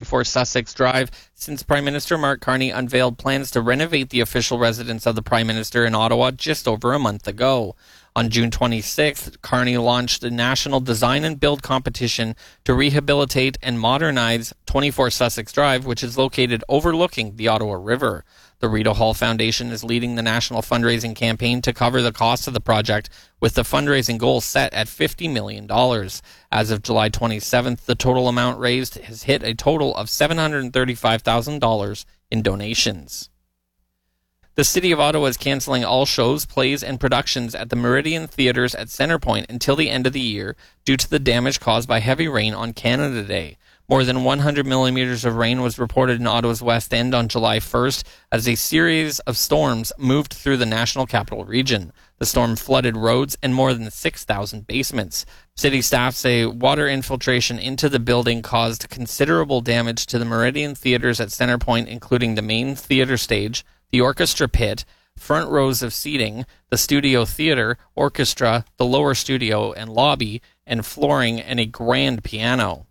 24 Sussex Drive since Prime Minister Mark Carney unveiled plans to renovate the official residence of the Prime Minister in Ottawa just over a month ago. On June 26th, Carney launched a national design and build competition to rehabilitate and modernize 24 Sussex Drive, which is located overlooking the Ottawa River. The Rita Hall Foundation is leading the national fundraising campaign to cover the cost of the project, with the fundraising goal set at $50 million. As of July 27th, the total amount raised has hit a total of $735,000 in donations. The City of Ottawa is cancelling all shows, plays, and productions at the Meridian Theatres at Centrepoint until the end of the year due to the damage caused by heavy rain on Canada Day. More than 100 millimeters of rain was reported in Ottawa's West End on July 1st as a series of storms moved through the National Capital Region. The storm flooded roads and more than 6,000 basements. City staff say water infiltration into the building caused considerable damage to the Meridian Theatres at Centrepoint, including the main theatre stage, the orchestra pit, front rows of seating, the studio theatre, orchestra, the lower studio and lobby, and flooring and a grand piano.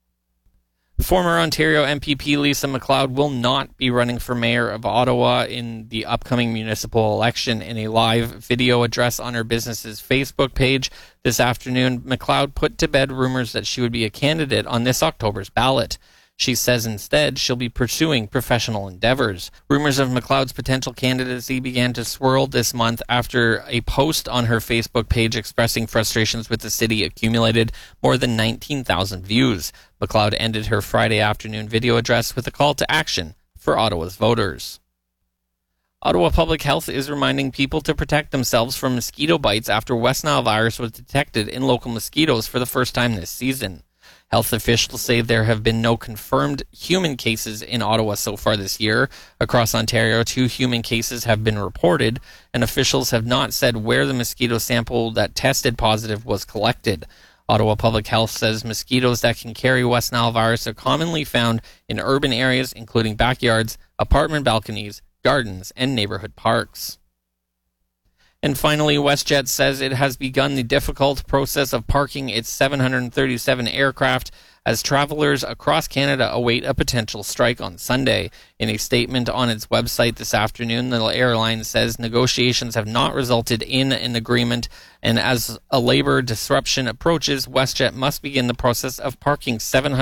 Former Ontario MPP Lisa MacLeod will not be running for mayor of Ottawa in the upcoming municipal election. In a live video address on her business's Facebook page this afternoon, MacLeod put to bed rumors that she would be a candidate on this October's ballot. She says instead she'll be pursuing professional endeavors. Rumors of MacLeod's potential candidacy began to swirl this month after a post on her Facebook page expressing frustrations with the city accumulated more than 19,000 views. MacLeod ended her Friday afternoon video address with a call to action for Ottawa's voters. Ottawa Public Health is reminding people to protect themselves from mosquito bites after West Nile virus was detected in local mosquitoes for the first time this season. Health officials say there have been no confirmed human cases in Ottawa so far this year. Across Ontario, 2 human cases have been reported, and officials have not said where the mosquito sample that tested positive was collected. Ottawa Public Health says mosquitoes that can carry West Nile virus are commonly found in urban areas, including backyards, apartment balconies, gardens, and neighborhood parks. And finally, WestJet says it has begun the difficult process of parking its 737 aircraft as travelers across Canada await a potential strike on Sunday. In a statement on its website this afternoon, the airline says negotiations have not resulted in an agreement, and as a labor disruption approaches, WestJet must begin the process of parking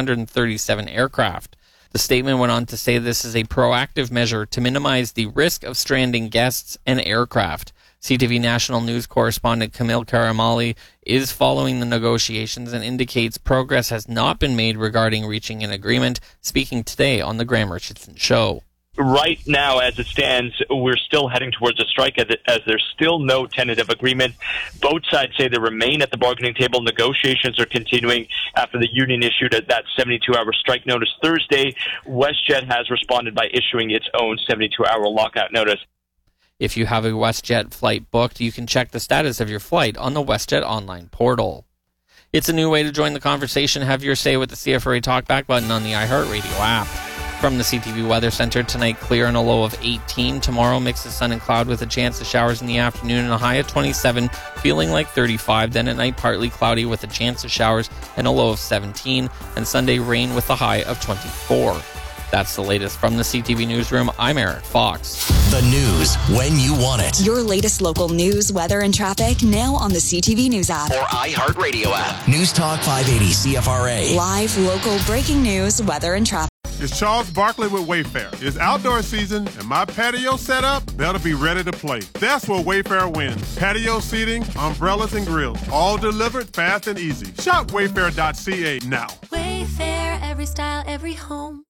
737 aircraft. The statement went on to say this is a proactive measure to minimize the risk of stranding guests and aircraft. CTV National News correspondent Camille Karamali is following the negotiations and indicates progress has not been made regarding reaching an agreement, speaking today on the Graham Richardson Show. Right now, as it stands, we're still heading towards a strike as there's still no tentative agreement. Both sides say they remain at the bargaining table. Negotiations are continuing after the union issued that 72-hour strike notice Thursday. WestJet has responded by issuing its own 72-hour lockout notice. If you have a WestJet flight booked, you can check the status of your flight on the WestJet online portal. It's a new way to join the conversation. Have your say with the CFRA Talkback button on the iHeartRadio app. From the CTV Weather Center, tonight clear and a low of 18. Tomorrow mix of sun and cloud with a chance of showers in the afternoon and a high of 27, feeling like 35. Then at night partly cloudy with a chance of showers and a low of 17. And Sunday rain with a high of 24. That's the latest from the CTV Newsroom. I'm Eric Fox. The news when you want it. Your latest local news, weather, and traffic now on the CTV News app. Or iHeartRadio app. News Talk 580 CFRA. Live, local, breaking news, weather, and traffic. It's Charles Barkley with Wayfair. It's outdoor season, and my patio set up, that'll be ready to play. That's where Wayfair wins. Patio seating, umbrellas, and grills. All delivered fast and easy. Shop wayfair.ca now. Wayfair, every style, every home.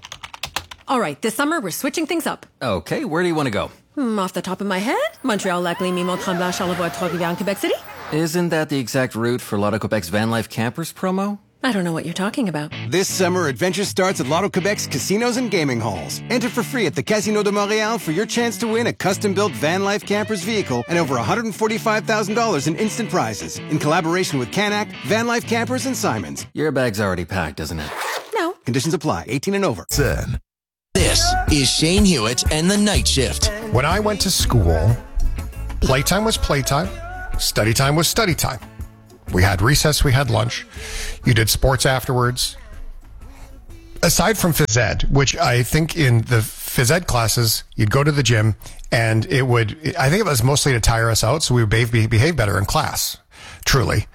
All right, this summer we're switching things up. Okay, where do you want to go? Off the top of my head, Montreal, Lac-Lémy, Mont-Tremblant, Charlevoix, Trois-Rivières, Quebec City. Isn't that the exact route for Lotto Quebec's Van Life Campers promo? I don't know what you're talking about. This summer, adventure starts at Lotto Quebec's casinos and gaming halls. Enter for free at the Casino de Montréal for your chance to win a custom-built Van Life Campers vehicle and over $145,000 in instant prizes. In collaboration with Canac, Van Life Campers, and Simons. Your bag's already packed, isn't it? No. Conditions apply. 18 and over. This is Shane Hewitt and the Night Shift. When I went to school, playtime was playtime, study time was study time. We had recess, we had lunch. You did sports afterwards. aside from phys ed, which I think in the phys ed classes, you'd go to the gym and I think it was mostly to tire us out so we would behave better in class, truly.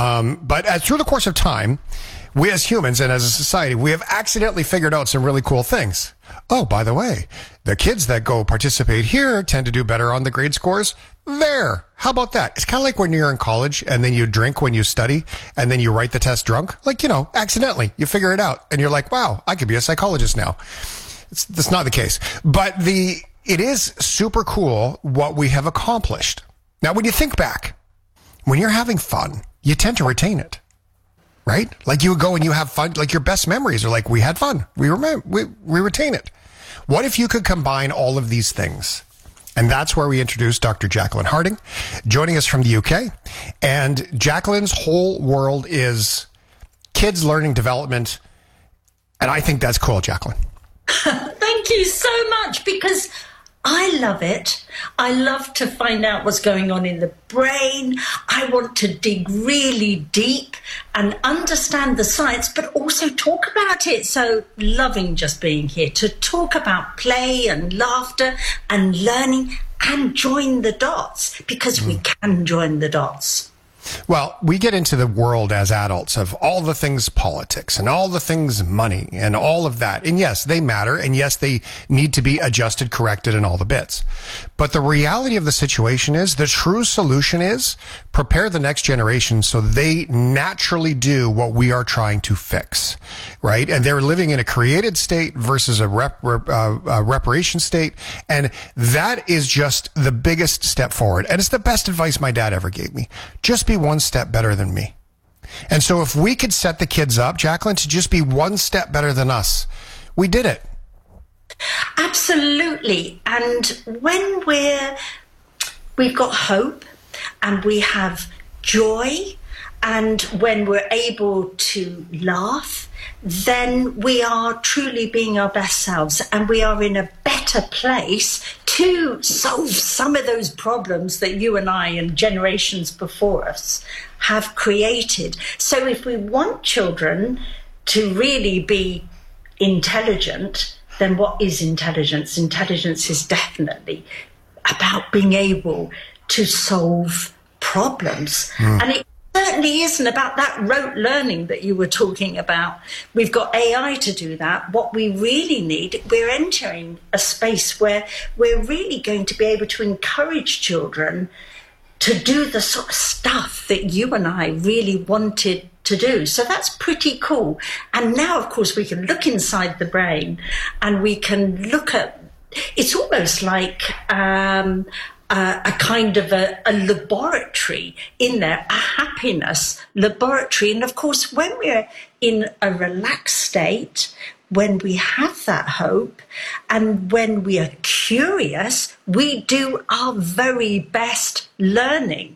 But through the course of time, we as humans and as a society, we have accidentally figured out some really cool things. Oh, by the way, the kids that go participate here tend to do better on the grade scores there. How about that? It's kind of like when you're in college and then you drink when you study and then you write the test drunk. Like, accidentally, you figure it out and you're like, wow, I could be a psychologist now. That's not the case. But it is super cool what we have accomplished. Now, when you think back, when you're having fun, you tend to retain it. Right? Like you would go and you have fun, like your best memories are like, we had fun. We retain it. What if you could combine all of these things? And that's where we introduce Dr. Jacqueline Harding, joining us from the UK. And Jacqueline's whole world is kids learning development. And I think that's cool, Jacqueline. Thank you so much, because I love it. I love to find out what's going on in the brain. I want to dig really deep and understand the science, but also talk about it. So loving just being here to talk about play and laughter and learning and join the dots, because we can join the dots. Well, we get into the world as adults of all the things politics and all the things money and all of that. And yes, they matter. And yes, they need to be adjusted, corrected, and all the bits. But the reality of the situation is the true solution is prepare the next generation so they naturally do what we are trying to fix, right? And they're living in a created state versus a reparation state. And that is just the biggest step forward. And it's the best advice my dad ever gave me. Just be one step better than me. And so if we could set the kids up, Jacqueline, to just be one step better than us, we did it. Absolutely. And when we've got hope and we have joy, and when we're able to laugh, then we are truly being our best selves, and we are in a better place to solve some of those problems that you and I and generations before us have created. So if we want children to really be intelligent, then what is intelligence? Intelligence is definitely about being able to solve problems. And it certainly isn't about that rote learning that you were talking about. We've got AI to do that. What we really need, we're entering a space where we're really going to be able to encourage children to do the sort of stuff that you and I really wanted to do. So that's pretty cool. And now, of course, we can look inside the brain and we can look at, it's almost like a kind of a laboratory in there, a happiness laboratory. And of course, when we're in a relaxed state, when we have that hope, and when we are curious, we do our very best learning.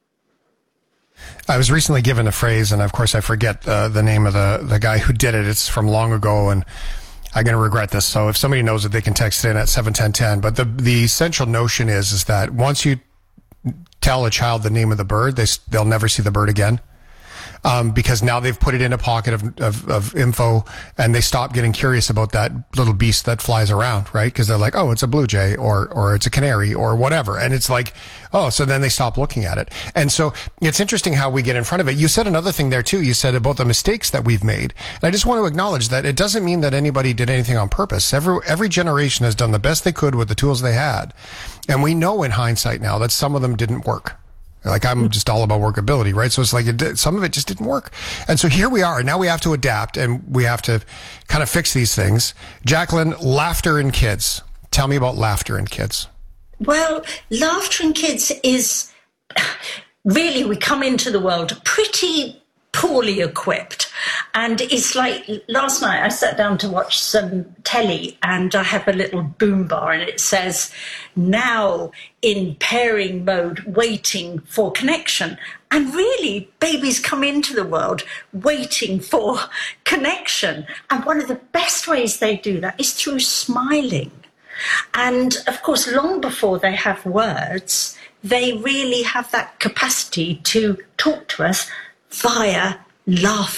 I was recently given a phrase, and of course I forget the name of the guy who did it. It's from long ago, and I'm going to regret this. So if somebody knows it, they can text it in at 71010. But the essential notion is that once you tell a child the name of the bird, they'll never see the bird again. Because now they've put it in a pocket of info, and they stop getting curious about that little beast that flies around, right? Because they're like, oh, it's a blue jay or it's a canary or whatever. And it's like, oh, so then they stop looking at it. And so it's interesting how we get in front of it. You said another thing there too. You said about the mistakes that we've made. And I just want to acknowledge that it doesn't mean that anybody did anything on purpose. Every generation has done the best they could with the tools they had. And we know in hindsight now that some of them didn't work. Like, I'm just all about workability, right? So it's like some of it just didn't work. And so here we are. And now we have to adapt, and we have to kind of fix these things. Jacqueline, laughter in kids. Tell me about laughter in kids. Well, laughter in kids is really, we come into the world pretty poorly equipped. And it's like last night I sat down to watch some telly, and I have a little boom bar, and it says, now in pairing mode, waiting for connection. And really, babies come into the world waiting for connection. And one of the best ways they do that is through smiling. And of course, long before they have words, they really have that capacity to talk to us via laughter.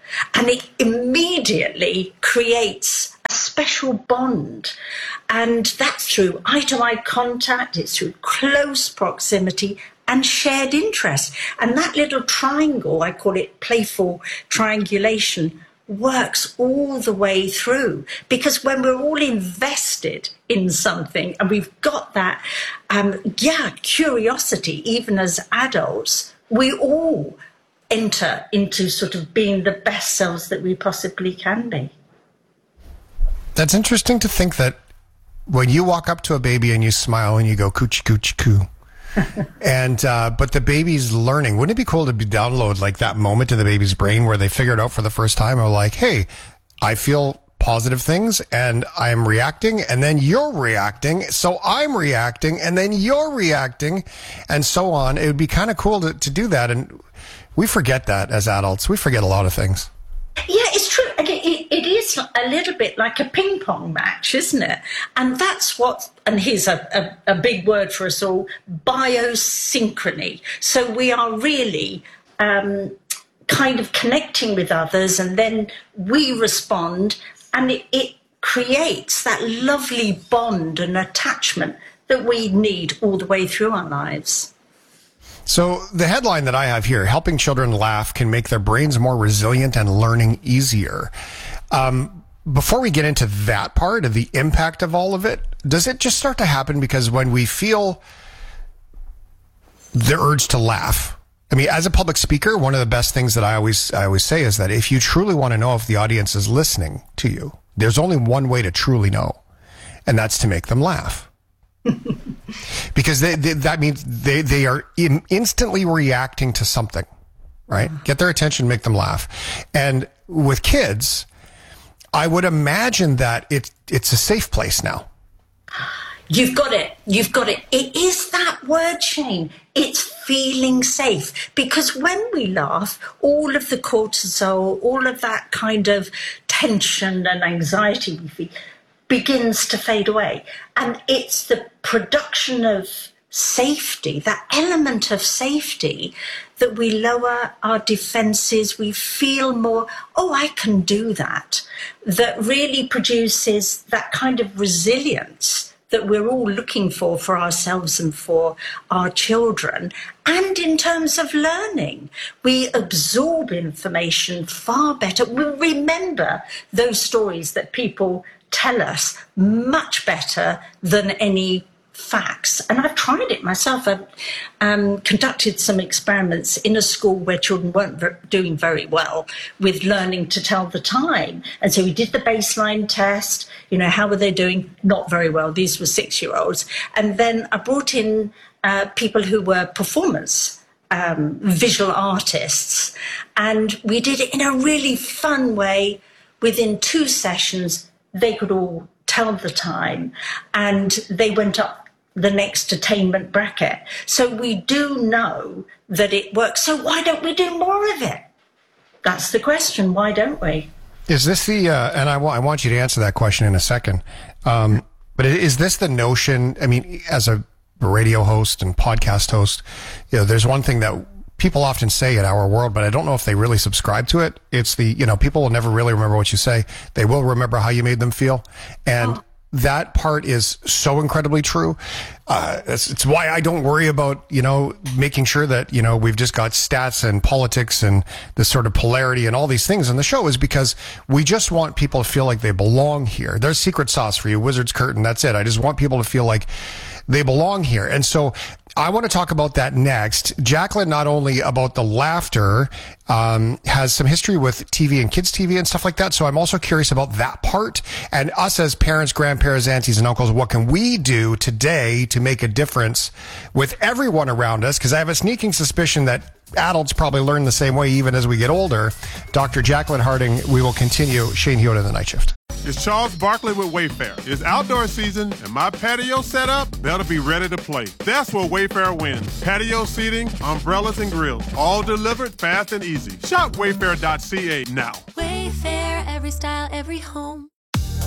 And it immediately creates a special bond. And that's through eye-to-eye contact, it's through close proximity and shared interest. And that little triangle, I call it playful triangulation, works all the way through. Because when we're all invested in something and we've got that, curiosity, even as adults, we all enter into sort of being the best selves that we possibly can be. That's interesting to think that when you walk up to a baby and you smile and you go coochie coochie coo, and but the baby's learning. Wouldn't it be cool to download like that moment in the baby's brain where they figure it out for the first time, or like, hey, I feel positive things and I'm reacting, and then you're reacting, so I'm reacting, and then you're reacting, and so on. It would be kind of cool to do that, and we forget that as adults. We forget a lot of things. Yeah, it's true. It is a little bit like a ping pong match, isn't it? And that's what, and here's a big word for us all, biosynchrony. So we are really kind of connecting with others, and then we respond, and it creates that lovely bond and attachment that we need all the way through our lives. So the headline that I have here, helping children laugh can make their brains more resilient and learning easier. Before we get into that part of the impact of all of it, does it just start to happen because when we feel the urge to laugh? I mean, as a public speaker, one of the best things that I always say is that if you truly want to know if the audience is listening to you, there's only one way to truly know, and that's to make them laugh. Because that means they are instantly reacting to something, right? Get their attention, make them laugh. And with kids, I would imagine that it's a safe place now. You've got it. It is that word, Shane. It's feeling safe. Because when we laugh, all of the cortisol, all of that kind of tension and anxiety we feel begins to fade away. And it's the production of safety, that element of safety, that we lower our defenses, we feel more, oh, I can do that, that really produces that kind of resilience that we're all looking for ourselves and for our children. And in terms of learning, we absorb information far better. We remember those stories that people tell us much better than any facts. And I've tried it myself. I've conducted some experiments in a school where children weren't doing very well with learning to tell the time. And so we did the baseline test. You know, how were they doing? Not very well. These were 6-year-olds. And then I brought in people who were performance visual artists. And we did it in a really fun way. Within 2 sessions, they could all tell the time, and they went up the next attainment bracket. So we do know that it works. So why don't we do more of it? That's the question. Why don't we? Is this the, and I want you to answer that question in a second, but is this the notion, I mean, as a radio host and podcast host, you know, there's one thing that people often say in our world, but I don't know if they really subscribe to it. It's the, you know, people will never really remember what you say. They will remember how you made them feel. And that part is so incredibly true. It's why I don't worry about, you know, making sure that, you know, we've just got stats and politics and this sort of polarity and all these things on the show, is because we just want people to feel like they belong here. There's secret sauce for you, Wizard's Curtain. That's it. I just want people to feel like they belong here. And so I want to talk about that next. Jacqueline, not only about the laughter, has some history with TV and kids TV and stuff like that. So I'm also curious about that part, and us as parents, grandparents, aunties, and uncles. What can we do today to make a difference with everyone around us? Because I have a sneaking suspicion that adults probably learn the same way even as we get older. Dr. Jacqueline Harding, we will continue. Shane Hewitt in the Night Shift. It's Charles Barkley with Wayfair. It's outdoor season, and my patio set up, they'll be ready to play. That's where Wayfair wins. Patio seating, umbrellas, and grills, all delivered fast and easy. Shop wayfair.ca now. Wayfair, every style, every home.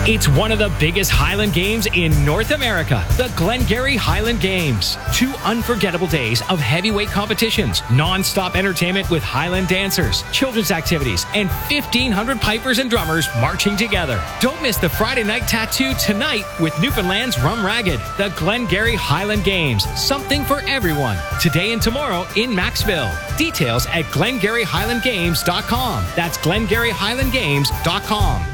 It's one of the biggest Highland Games in North America, the Glengarry Highland Games. 2 unforgettable days of heavyweight competitions, non-stop entertainment with Highland dancers, children's activities, and 1,500 pipers and drummers marching together. Don't miss the Friday night tattoo tonight with Newfoundland's Rum Ragged, the Glengarry Highland Games. Something for everyone. Today and tomorrow in Maxville. Details at GlengarryHighlandGames.com. That's GlengarryHighlandGames.com.